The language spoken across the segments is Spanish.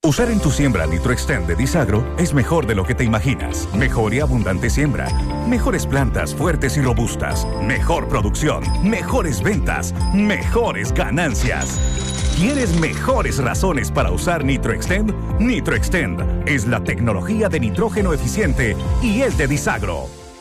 Usar en tu siembra NitroXtend de Disagro es mejor de lo que te imaginas. Mejor y abundante siembra. Mejores plantas fuertes y robustas. Mejor producción. Mejores ventas. Mejores ganancias. ¿Quieres mejores razones para usar NitroXtend? NitroXtend es la tecnología de nitrógeno eficiente y es de Disagro.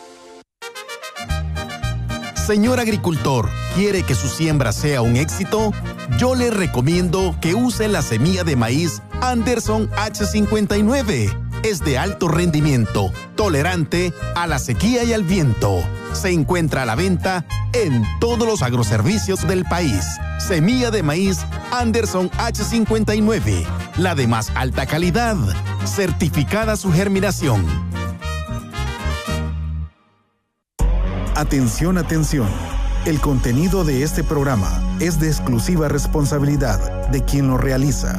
Señor agricultor, ¿quiere que su siembra sea un éxito? Yo le recomiendo que use la semilla de maíz Anderson H59. Es de alto rendimiento, tolerante a la sequía y al viento. Se encuentra a la venta en todos los agroservicios del país. Semilla de maíz Anderson H59, la de más alta calidad, certificada su germinación. Atención, atención. El contenido de este programa es de exclusiva responsabilidad de quien lo realiza.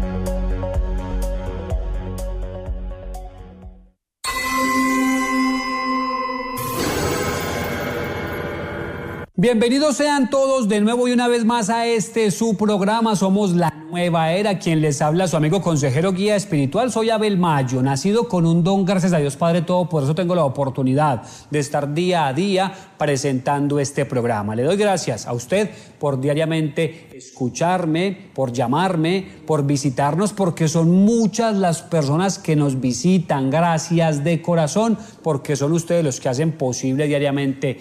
Bienvenidos sean todos de nuevo y una vez más a su programa. Somos la nueva era. Quien les habla, su amigo consejero guía espiritual. Soy Abel Mayo, nacido con un don, gracias a Dios Padre Todo. Por eso tengo la oportunidad de estar día a día presentando este programa. Le doy gracias a usted por diariamente escucharme, por llamarme, por visitarnos, porque son muchas las personas que nos visitan. Gracias de corazón, porque son ustedes los que hacen posible diariamente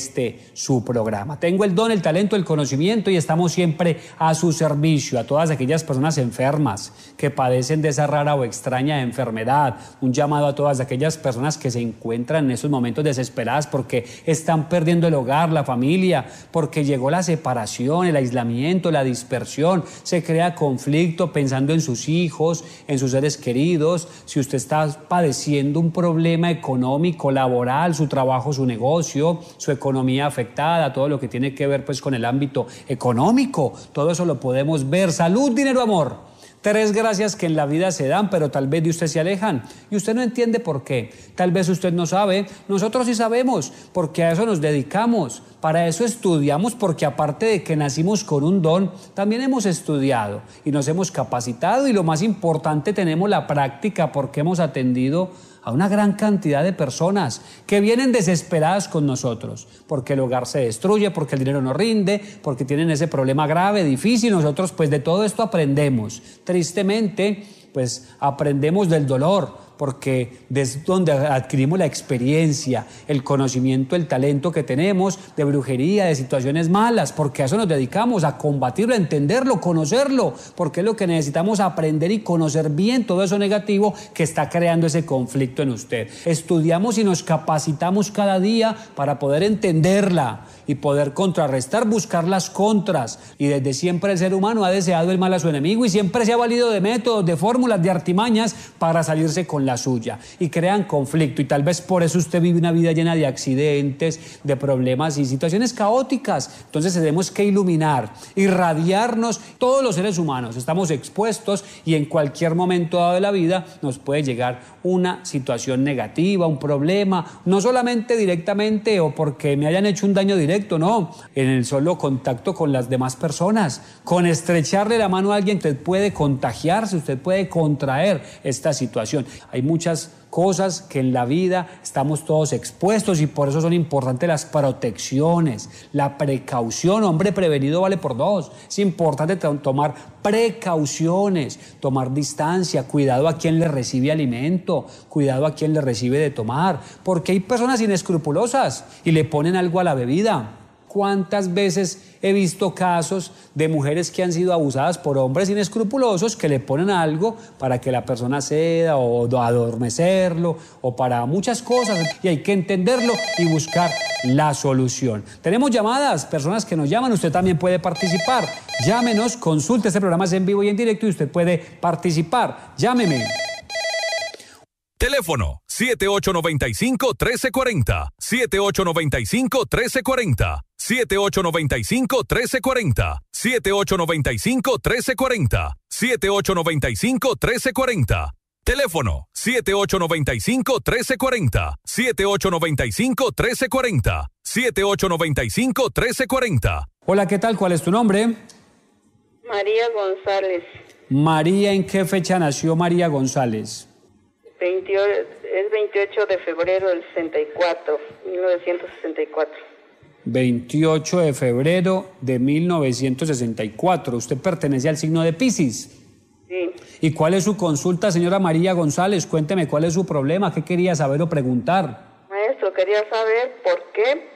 su programa. Tengo el don, el talento, el conocimiento y estamos siempre a su servicio, a todas aquellas personas enfermas que padecen de esa rara o extraña enfermedad. Un llamado a todas aquellas personas que se encuentran en esos momentos desesperadas porque están perdiendo el hogar, la familia, porque llegó la separación, el aislamiento, la dispersión, se crea conflicto pensando en sus hijos, en sus seres queridos. Si usted está padeciendo un problema económico, laboral, su trabajo, su negocio, su economía afectada, todo lo que tiene que ver pues con el ámbito económico, todo eso lo podemos ver. Salud, dinero, amor. Tres gracias que en la vida se dan, pero tal vez de usted se alejan y usted no entiende por qué. Tal vez usted no sabe, nosotros sí sabemos, porque a eso nos dedicamos, para eso estudiamos, porque aparte de que nacimos con un don, también hemos estudiado y nos hemos capacitado y lo más importante, tenemos la práctica porque hemos atendido a una gran cantidad de personas que vienen desesperadas con nosotros, porque el hogar se destruye, porque el dinero no rinde, porque tienen ese problema grave, difícil. Nosotros pues de todo esto aprendemos. Tristemente pues aprendemos del dolor, porque es donde adquirimos la experiencia, el conocimiento, el talento que tenemos de brujería, de situaciones malas, porque a eso nos dedicamos, a combatirlo, a entenderlo, conocerlo, porque es lo que necesitamos, aprender y conocer bien todo eso negativo que está creando ese conflicto en usted. Estudiamos y nos capacitamos cada día para poder entenderla y poder contrarrestar, buscar las contras. Y desde siempre el ser humano ha deseado el mal a su enemigo y siempre se ha valido de métodos, de fórmulas, de artimañas para salirse con la suya y crean conflicto, y tal vez por eso usted vive una vida llena de accidentes, de problemas y situaciones caóticas. Entonces tenemos que iluminar, irradiarnos. Todos los seres humanos estamos expuestos y en cualquier momento dado de la vida nos puede llegar una situación negativa, un problema, no solamente directamente o porque me hayan hecho un daño directo, no, en el solo contacto con las demás personas, con estrecharle la mano a alguien, usted puede contagiarse, usted puede contraer esta situación. Hay muchas cosas que en la vida estamos todos expuestos y por eso son importantes las protecciones, la precaución. Hombre prevenido vale por dos. Es importante tomar precauciones, tomar distancia, cuidado a quien le recibe alimento, cuidado a quien le recibe de tomar, porque hay personas inescrupulosas y le ponen algo a la bebida. ¿Cuántas veces he visto casos de mujeres que han sido abusadas por hombres inescrupulosos que le ponen algo para que la persona ceda o adormecerlo o para muchas cosas? Y hay que entenderlo y buscar la solución. Tenemos llamadas, personas que nos llaman, usted también puede participar. Llámenos, consulte, este programa es en vivo y en directo y usted puede participar. Llámeme. Teléfono 7895-1340, 7895-1340, 7895-1340, 7895-1340, 7895-1340. Teléfono 7895-1340, 7895-1340, 7895-1340. Hola, ¿qué tal? ¿Cuál es tu nombre? María González. María, ¿en qué fecha nació María González? Es 28 de febrero del 64, 1964. 28 de febrero de 1964. ¿Usted pertenece al signo de Piscis? Sí. ¿Y cuál es su consulta, señora María González? Cuénteme cuál es su problema, qué quería saber o preguntar. Maestro, quería saber por qué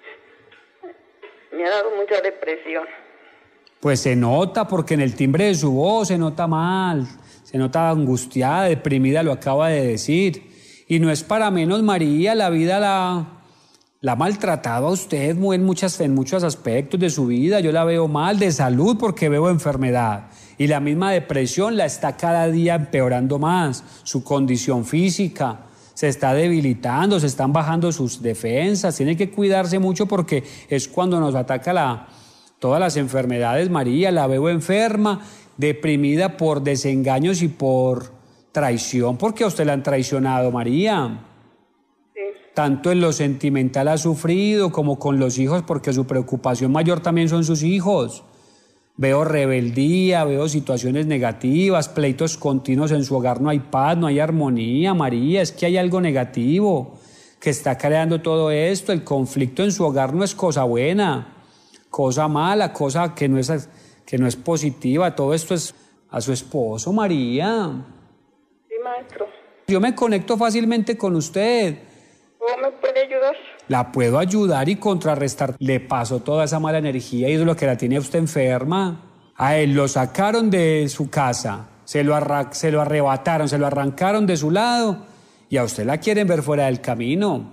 me ha dado mucha depresión. Pues se nota, porque en el timbre de su voz se nota mal, se nota angustiada, deprimida, lo acaba de decir. Y no es para menos, María, la vida la ha maltratado a usted en muchos aspectos de su vida. Yo la veo mal de salud porque veo enfermedad. Y la misma depresión la está cada día empeorando más. Su condición física se está debilitando, se están bajando sus defensas. Tiene que cuidarse mucho porque es cuando nos ataca todas las enfermedades, María. La veo enferma, deprimida por desengaños y por traición, porque a usted la han traicionado, María. Sí. Tanto en lo sentimental ha sufrido como con los hijos, porque su preocupación mayor también son sus hijos. Veo rebeldía, veo situaciones negativas, pleitos continuos en su hogar, no hay paz, no hay armonía, María. Es que hay algo negativo que está creando todo esto. El conflicto en su hogar no es cosa buena, cosa mala, cosa que no es positiva. Todo esto es a su esposo, María. Sí, maestro. Yo me conecto fácilmente con usted. ¿Cómo me puede ayudar? La puedo ayudar y contrarrestar. Le paso toda esa mala energía y es lo que la tiene a usted enferma. A él lo sacaron de su casa, se lo arrebataron, se lo arrancaron de su lado y a usted la quieren ver fuera del camino.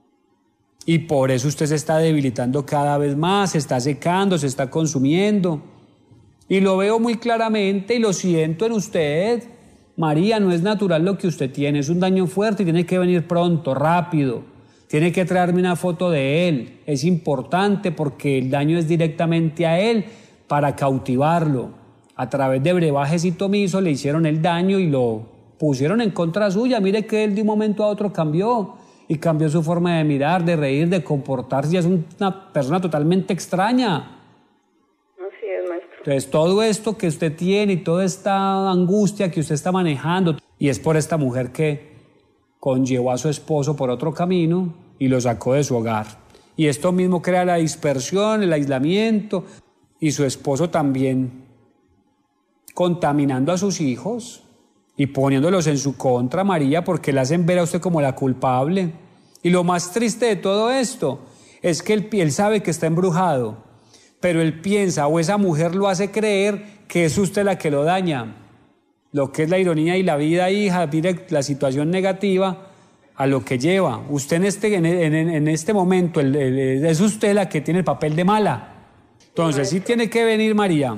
Y por eso usted se está debilitando cada vez más, se está secando, se está consumiendo. Y lo veo muy claramente y lo siento en usted. María, no es natural lo que usted tiene, es un daño fuerte y tiene que venir pronto, rápido. Tiene que traerme una foto de él. Es importante porque el daño es directamente a él para cautivarlo. A través de brebajes y tomisos le hicieron el daño y lo pusieron en contra suya. Mire que él de un momento a otro cambió y cambió su forma de mirar, de reír, de comportarse. Ya es una persona totalmente extraña. Así es, maestro. Entonces todo esto que usted tiene y toda esta angustia que usted está manejando, y es por esta mujer que conllevó a su esposo por otro camino y lo sacó de su hogar. Y esto mismo crea la dispersión, el aislamiento, y su esposo también contaminando a sus hijos y poniéndolos en su contra, María, porque le hacen ver a usted como la culpable. Y lo más triste de todo esto es que él sabe que está embrujado, pero él piensa, o esa mujer lo hace creer, que es usted la que lo daña. Lo que es la ironía y la vida, hija, mire la situación negativa a lo que lleva. Usted en este momento, es usted la que tiene el papel de mala. Entonces, sí tiene que venir, María.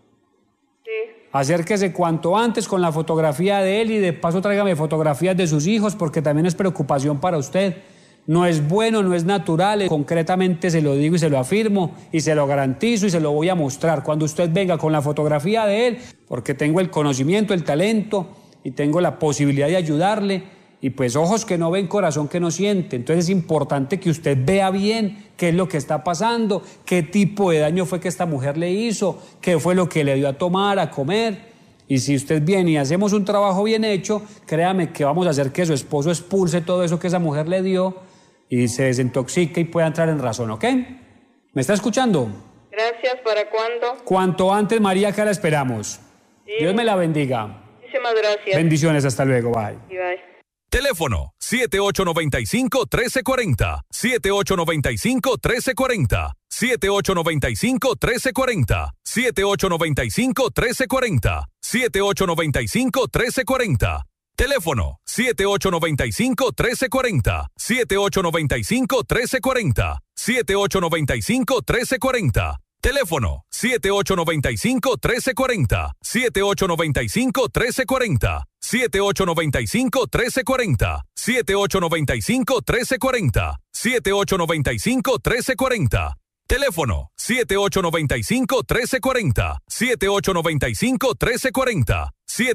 Sí. Acérquese cuanto antes con la fotografía de él y de paso tráigame fotografías de sus hijos porque también es preocupación para usted. No es bueno, no es natural. Concretamente se lo digo y se lo afirmo y se lo garantizo y se lo voy a mostrar cuando usted venga con la fotografía de él, porque tengo el conocimiento, el talento y tengo la posibilidad de ayudarle. Y pues ojos que no ven, corazón que no siente. Entonces es importante que usted vea bien qué es lo que está pasando, qué tipo de daño fue que esta mujer le hizo, qué fue lo que le dio a tomar, a comer. Y si usted viene y hacemos un trabajo bien hecho, créame que vamos a hacer que su esposo expulse todo eso que esa mujer le dio y se desintoxique y pueda entrar en razón, ¿ok? ¿Me está escuchando? Gracias, ¿para cuándo? Cuanto antes, María, que la esperamos. Sí. Dios me la bendiga. Muchísimas gracias. Bendiciones, hasta luego, bye. Y bye. Teléfono 7895-1340, 7895-1340, 7895-1340, 7895-1340, 7895-1340. Teléfono 7895-1340, 7895-1340, 7895-1340. Teléfono 7895-1340, 7895-1340, 7895-1340, 7895-1340, 7895-1340. Teléfono 7895-1340, 7895-1340,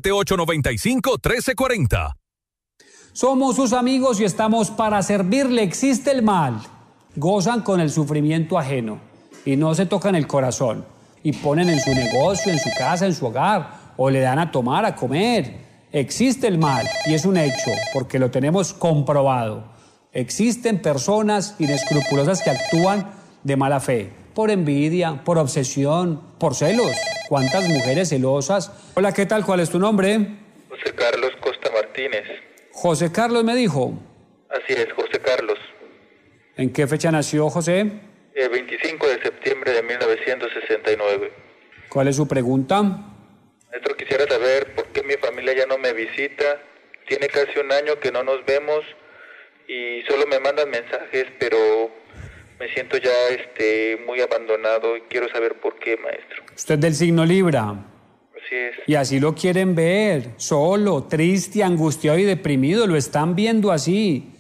7895-1340. Somos sus amigos y estamos para servirle. Existe el mal. Gozan con el sufrimiento ajeno y no se tocan el corazón y ponen en su negocio, en su casa, en su hogar o le dan a tomar, a comer. Existe el mal y es un hecho, porque lo tenemos comprobado. Existen personas inescrupulosas que actúan de mala fe, por envidia, por obsesión, por celos. ¿Cuántas mujeres celosas? Hola, ¿qué tal? ¿Cuál es tu nombre? José Carlos Costa Martínez. José Carlos me dijo. Así es, José Carlos. ¿En qué fecha nació José? El 25 de septiembre de 1969. ¿Cuál es su pregunta? Maestro, quisiera saber por qué mi familia ya no me visita. Tiene casi un año que no nos vemos y solo me mandan mensajes, pero me siento ya muy abandonado y quiero saber por qué, maestro. Usted es del signo Libra. Así es. Y así lo quieren ver, solo, triste, angustiado y deprimido, lo están viendo así.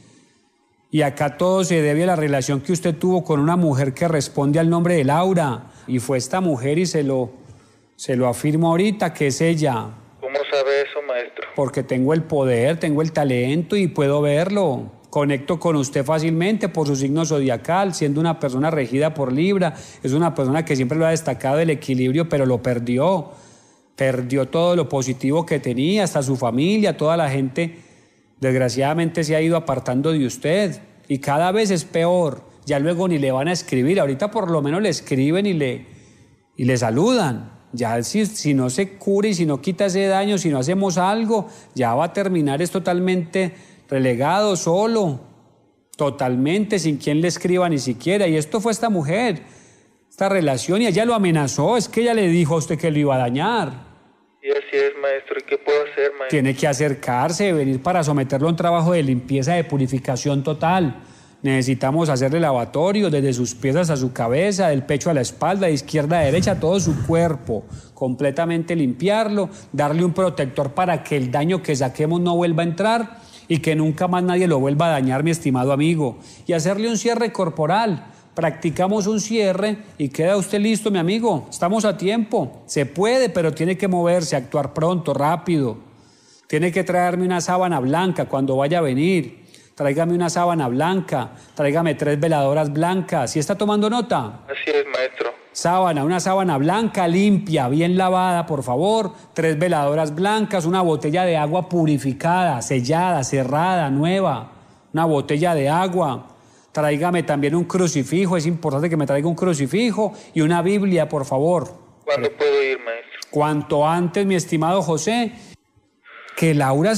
Y acá todo se debe a la relación que usted tuvo con una mujer que responde al nombre de Laura. Y fue esta mujer y se lo afirmo ahorita que es ella. ¿Cómo sabe eso, maestro? Porque tengo el poder, tengo el talento y puedo verlo. Conecto con usted fácilmente por su signo zodiacal, siendo una persona regida por Libra. Es una persona que siempre lo ha destacado el equilibrio, pero lo perdió. Perdió todo lo positivo que tenía, hasta su familia, toda la gente, desgraciadamente se ha ido apartando de usted. Y cada vez es peor. Ya luego ni le van a escribir. Ahorita por lo menos le escriben y le saludan. Ya si no se cura y si no quita ese daño, si no hacemos algo, ya va a terminar, es totalmente relegado, solo, totalmente, sin quien le escriba ni siquiera. Y esto fue esta mujer, esta relación, y ella lo amenazó, es que ella le dijo a usted que lo iba a dañar. Y así es, maestro. ¿Y qué puedo hacer, maestro? Tiene que acercarse, venir para someterlo a un trabajo de limpieza, de purificación total. Necesitamos hacerle lavatorio desde sus pies hasta su cabeza, del pecho a la espalda, de izquierda a derecha, todo su cuerpo, completamente limpiarlo, darle un protector para que el daño que saquemos no vuelva a entrar y que nunca más nadie lo vuelva a dañar, mi estimado amigo. Y hacerle un cierre corporal. Practicamos un cierre y queda usted listo, mi amigo. Estamos a tiempo. Se puede, pero tiene que moverse, actuar pronto, rápido. Tiene que traerme una sábana blanca cuando vaya a venir. Tráigame una sábana blanca, tráigame 3 veladoras blancas. ¿Sí está tomando nota? Así es, maestro. Una sábana blanca, limpia, bien lavada, por favor. 3 veladoras blancas, una botella de agua purificada, sellada, cerrada, nueva. Una botella de agua. Tráigame también un crucifijo, es importante que me traiga un crucifijo y una Biblia, por favor. ¿Cuándo puedo ir, maestro? Cuanto antes, mi estimado José, que Laura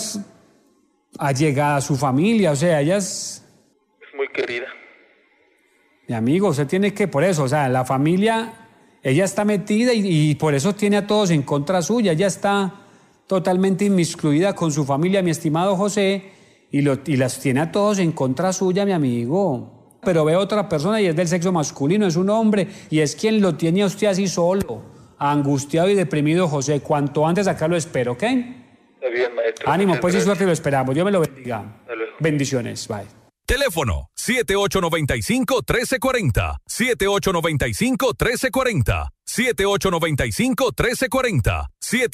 ha llegado a su familia, o sea, ella es muy querida. Mi amigo, usted tiene que, por eso, o sea, la familia, ella está metida y por eso tiene a todos en contra suya, ella está totalmente inmiscuida con su familia, mi estimado José, y las tiene a todos en contra suya, mi amigo. Pero ve otra persona y es del sexo masculino, es un hombre, y es quien lo tiene a usted así solo, angustiado y deprimido, José. Cuanto antes acá lo espero, ¿ok? Está bien, maestro. Ánimo, pues y suerte, lo esperamos. Dios me lo bendiga. Hasta luego. Bendiciones, bye. Teléfono 7895-1340, 7895-1340, 7895-1340,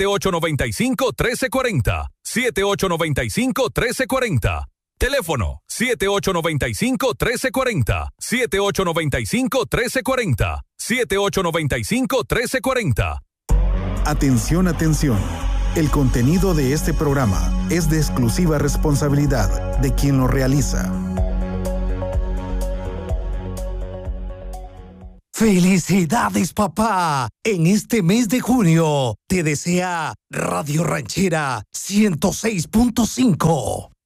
7895-1340, 7895-1340. Teléfono 7895-1340, 7895-1340, 7895-1340. Atención, atención. El contenido de este programa es de exclusiva responsabilidad de quien lo realiza. ¡Felicidades, papá! En este mes de junio te desea Radio Ranchera 106.5.